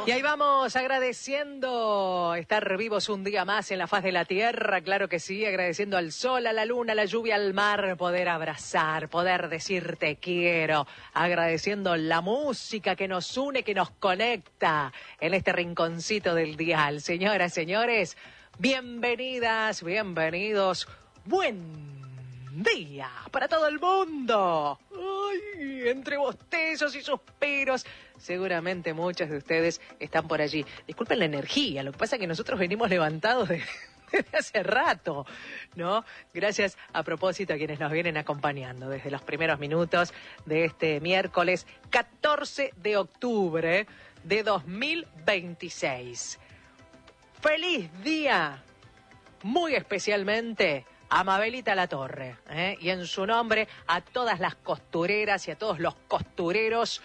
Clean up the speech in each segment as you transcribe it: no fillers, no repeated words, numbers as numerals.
Y ahí vamos agradeciendo estar vivos un día más en la faz de la tierra, claro que sí, agradeciendo al sol, a la luna, a la lluvia, al mar, poder abrazar, poder decir te quiero, agradeciendo la música que nos une, que nos conecta en este rinconcito del dial. Señoras, señores, bienvenidas, bienvenidos, buen día para todo el mundo. Ay, entre bostezos y suspiros, seguramente muchos de ustedes están por allí. Disculpen la energía, lo que pasa es que nosotros venimos levantados desde hace rato, ¿no? Gracias a propósito a quienes nos vienen acompañando desde los primeros minutos de este miércoles 14 de octubre de 2026. ¡Feliz día! Muy especialmente a Mabelita Latorre, y en su nombre a todas las costureras y a todos los costureros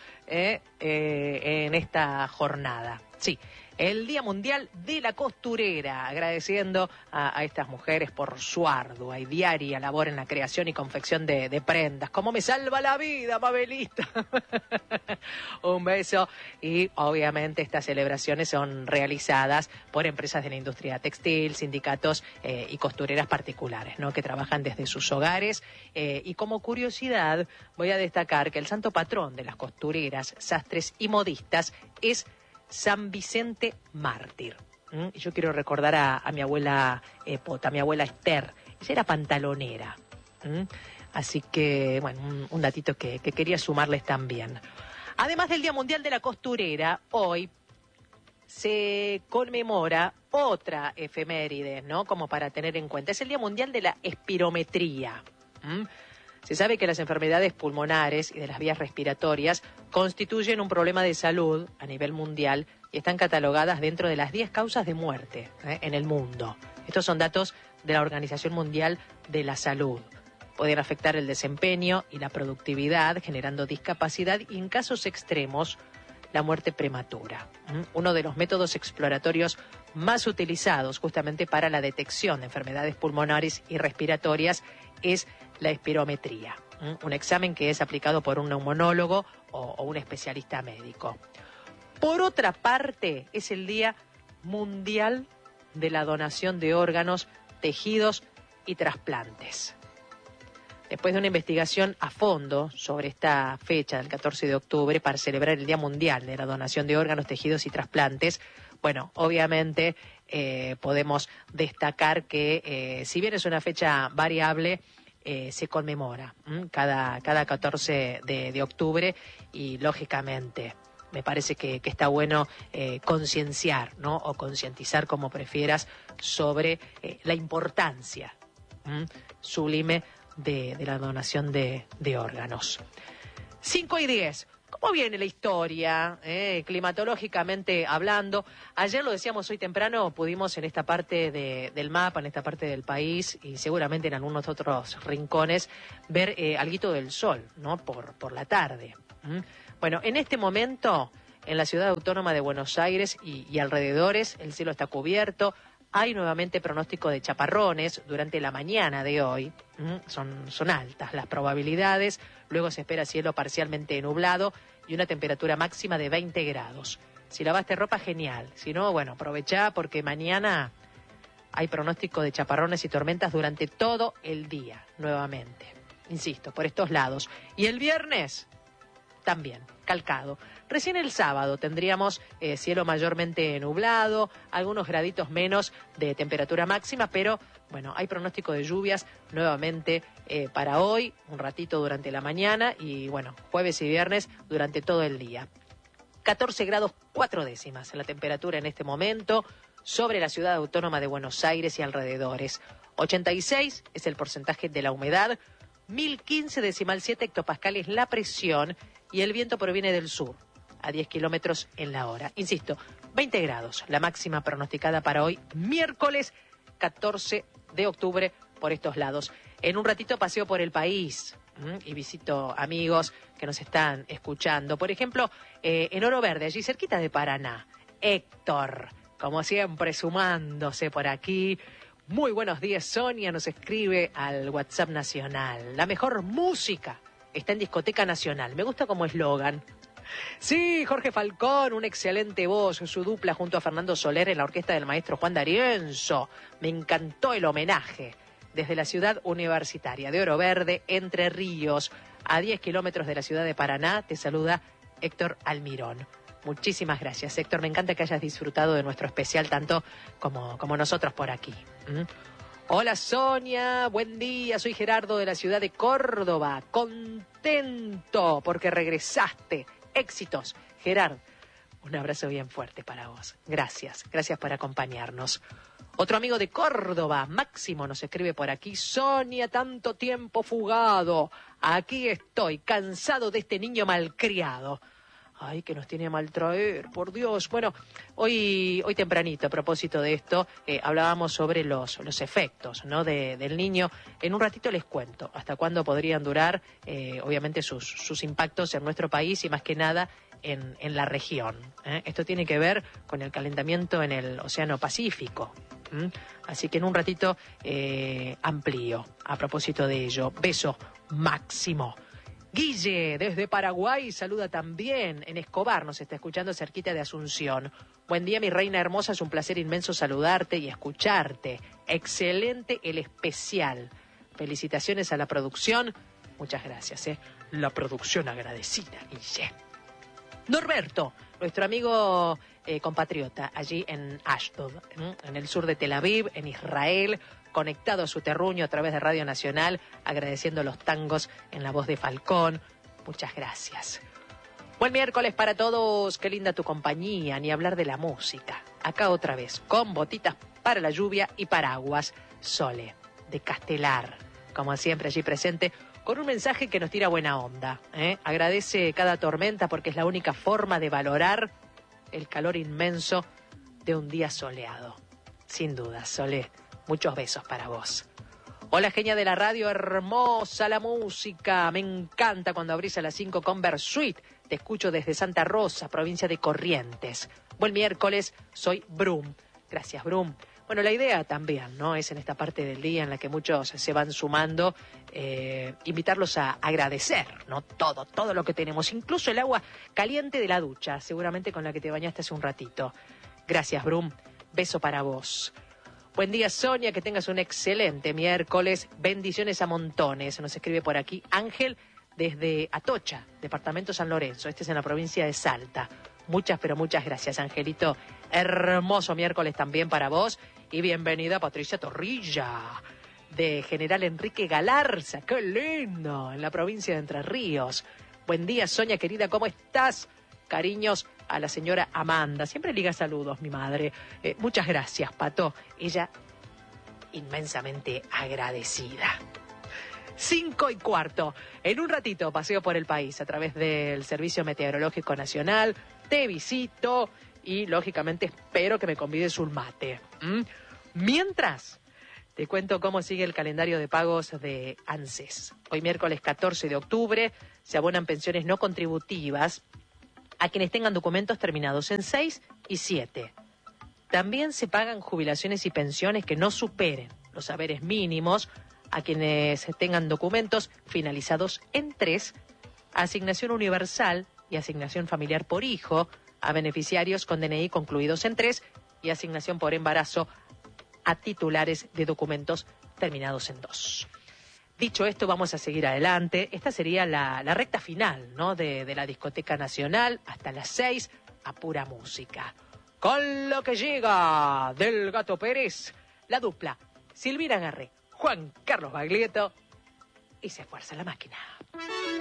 en esta jornada. Sí, el Día Mundial de la Costurera, agradeciendo a estas mujeres por su ardua y diaria labor en la creación y confección de prendas. ¡Cómo me salva la vida, Mabelita! Un beso. Y obviamente estas celebraciones son realizadas por empresas de la industria textil, sindicatos y costureras particulares, ¿no? Que trabajan desde sus hogares. Y como curiosidad voy a destacar que el santo patrón de las costureras, sastres y modistas es San Vicente Mártir. Y yo quiero recordar a mi abuela Pota, a mi abuela Esther. Ella era pantalonera. Así que, bueno, un datito que quería sumarles también. Además del Día Mundial de la Costurera, hoy se conmemora otra efeméride, ¿no? Como para tener en cuenta. Es el Día Mundial de la Espirometría. Se sabe que las enfermedades pulmonares y de las vías respiratorias constituyen un problema de salud a nivel mundial y están catalogadas dentro de las 10 causas de muerte en el mundo. Estos son datos de la Organización Mundial de la Salud. Pueden afectar el desempeño y la productividad, generando discapacidad y, en casos extremos, la muerte prematura. Uno de los métodos exploratorios más utilizados justamente para la detección de enfermedades pulmonares y respiratorias es la espirometría, un examen que es aplicado por un neumonólogo o un especialista médico. Por otra parte, es el Día Mundial de la Donación de Órganos, Tejidos y Trasplantes. Después de una investigación a fondo sobre esta fecha del 14 de octubre para celebrar el Día Mundial de la Donación de Órganos, Tejidos y Trasplantes, bueno, obviamente podemos destacar que si bien es una fecha variable, se conmemora cada 14 de octubre y lógicamente me parece que está bueno concienciar, ¿no? O concientizar, como prefieras, sobre la importancia sublime de la donación de órganos. 5:10. ¿Cómo viene la historia, climatológicamente hablando? Ayer lo decíamos, hoy temprano pudimos en esta parte del mapa, en esta parte del país y seguramente en algunos otros rincones ver alguito del sol, ¿no? Por la tarde. Bueno, en este momento en la ciudad autónoma de Buenos Aires y alrededores el cielo está cubierto. Hay nuevamente pronóstico de chaparrones durante la mañana de hoy. Son altas las probabilidades. Luego se espera cielo parcialmente nublado y una temperatura máxima de 20 grados. Si lavaste ropa, genial. Si no, bueno, aprovechá porque mañana hay pronóstico de chaparrones y tormentas durante todo el día, nuevamente. Insisto, por estos lados. Y el viernes también, calcado. Recién el sábado tendríamos cielo mayormente nublado, algunos graditos menos de temperatura máxima, pero bueno, hay pronóstico de lluvias nuevamente para hoy, un ratito durante la mañana y bueno, jueves y viernes durante todo el día. 14 grados 4 décimas en la temperatura en este momento sobre la ciudad autónoma de Buenos Aires y alrededores. 86 es el porcentaje de la humedad, 1015,7 hectopascales la presión y el viento proviene del sur a 10 kilómetros en la hora. Insisto, 20 grados, la máxima pronosticada para hoy, miércoles 14 de octubre por estos lados. En un ratito paseo por el país y visito amigos que nos están escuchando. Por ejemplo, en Oro Verde, allí cerquita de Paraná, Héctor, como siempre, sumándose por aquí. Muy buenos días, Sonia, nos escribe al WhatsApp nacional. La mejor música está en Discoteca Nacional. Me gusta como eslogan. Sí, Jorge Falcón, una excelente voz, su dupla junto a Fernando Soler en la orquesta del maestro Juan D'Arienzo. Me encantó el homenaje. Desde la ciudad universitaria de Oro Verde, Entre Ríos, a 10 kilómetros de la ciudad de Paraná, te saluda Héctor Almirón. Muchísimas gracias, Héctor. Me encanta que hayas disfrutado de nuestro especial tanto como nosotros por aquí. Hola, Sonia. Buen día. Soy Gerardo de la ciudad de Córdoba. Contento porque regresaste. Éxitos. Gerardo, un abrazo bien fuerte para vos. Gracias. Gracias por acompañarnos. Otro amigo de Córdoba, Máximo, nos escribe por aquí. Sonia, tanto tiempo fugado. Aquí estoy, cansado de este niño malcriado. Ay, que nos tiene a maltraer, por Dios. Bueno, hoy tempranito, a propósito de esto, hablábamos sobre los efectos, ¿no? del niño. En un ratito les cuento hasta cuándo podrían durar, obviamente, sus impactos en nuestro país y más que nada en la región. Esto tiene que ver con el calentamiento en el Océano Pacífico. Así que en un ratito amplío a propósito de ello. Beso, Máximo. Guille, desde Paraguay, saluda también. En Escobar nos está escuchando cerquita de Asunción. Buen día, mi reina hermosa. Es un placer inmenso saludarte y escucharte. Excelente el especial. Felicitaciones a la producción. Muchas gracias. La producción agradecida, Guille. Norberto, nuestro amigo compatriota, allí en Ashdod, en el sur de Tel Aviv, en Israel, conectado a su terruño a través de Radio Nacional, agradeciendo los tangos en la voz de Falcón. Muchas gracias. Buen miércoles para todos, qué linda tu compañía, ni hablar de la música. Acá otra vez, con botitas para la lluvia y paraguas. Sole, de Castelar, como siempre allí presente, con un mensaje que nos tira buena onda. Agradece cada tormenta porque es la única forma de valorar el calor inmenso de un día soleado. Sin duda, Sole. Muchos besos para vos. Hola, genia de la radio, hermosa la música. Me encanta cuando abrís a las 5 con Versuit. Te escucho desde Santa Rosa, provincia de Corrientes. Buen miércoles, soy Brum. Gracias, Brum. Bueno, la idea también, ¿no? Es en esta parte del día en la que muchos se van sumando, invitarlos a agradecer, ¿no? Todo lo que tenemos, incluso el agua caliente de la ducha, seguramente con la que te bañaste hace un ratito. Gracias, Brum. Beso para vos. Buen día, Sonia, que tengas un excelente miércoles. Bendiciones a montones. Nos escribe por aquí Ángel desde Atocha, departamento San Lorenzo. Este es en la provincia de Salta. Muchas, pero muchas gracias, Angelito. Hermoso miércoles también para vos. Y bienvenida Patricia Torrilla, de General Enrique Galarza. ¡Qué lindo! En la provincia de Entre Ríos. Buen día, Sonia, querida, ¿cómo estás? Cariños a la señora Amanda. Siempre liga saludos, mi madre. Muchas gracias, Pato. Ella inmensamente agradecida. 5:15. En un ratito paseo por el país a través del Servicio Meteorológico Nacional. Te visito y, lógicamente, espero que me convides un mate. Mientras, te cuento cómo sigue el calendario de pagos de ANSES. Hoy, miércoles 14 de octubre, se abonan pensiones no contributivas a quienes tengan documentos terminados en 6 y 7. También se pagan jubilaciones y pensiones que no superen los haberes mínimos a quienes tengan documentos finalizados en 3, asignación universal y asignación familiar por hijo a beneficiarios con DNI concluidos en 3 y asignación por embarazo a titulares de documentos terminados en 2. Dicho esto, vamos a seguir adelante. Esta sería la recta final, ¿no? de la Discoteca Nacional hasta las 6 a pura música. Con lo que llega del Gato Pérez, la dupla Silvina Garré, Juan Carlos Baglietto y se esfuerza la máquina.